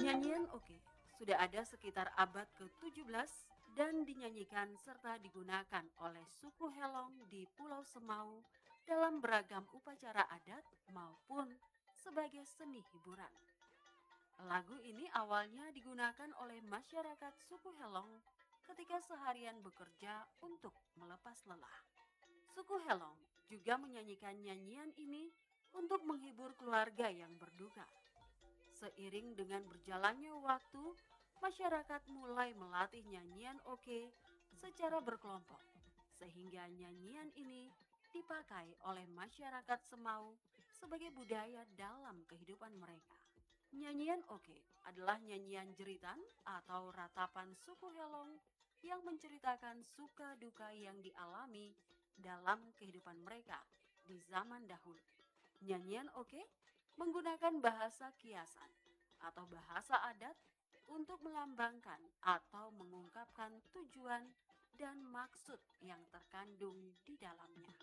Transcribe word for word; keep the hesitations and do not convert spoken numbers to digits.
Nyanyian Oke sudah ada sekitar abad ke tujuh belas dan dinyanyikan serta digunakan oleh suku Helong di Pulau Semau dalam beragam upacara adat maupun sebagai seni hiburan. Lagu ini awalnya digunakan oleh masyarakat suku Helong ketika seharian bekerja untuk melepas lelah. Suku Helong juga menyanyikan nyanyian ini untuk menghibur keluarga yang berduka. Seiring dengan berjalannya waktu, masyarakat mulai melatih nyanyian oke secara berkelompok, sehingga nyanyian ini dipakai oleh masyarakat Semau sebagai budaya dalam kehidupan mereka. Nyanyian oke adalah nyanyian jeritan atau ratapan suku Helong yang menceritakan suka duka yang dialami dalam kehidupan mereka di zaman dahulu. Nyanyian oke menggunakan bahasa kiasan atau bahasa adat untuk melambangkan atau mengungkapkan tujuan dan maksud yang terkandung di dalamnya.